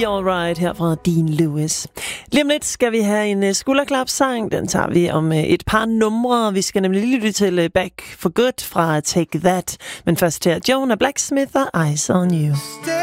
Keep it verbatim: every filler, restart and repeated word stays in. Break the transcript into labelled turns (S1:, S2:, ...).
S1: Alright her fra Dean Lewis. Lige om lidt skal vi have en skulderklapsang. Den tager vi om et par numre. Vi skal nemlig lytte til Back for Good fra Take That. Men først her Jonah Blacksmith og Eyes on You.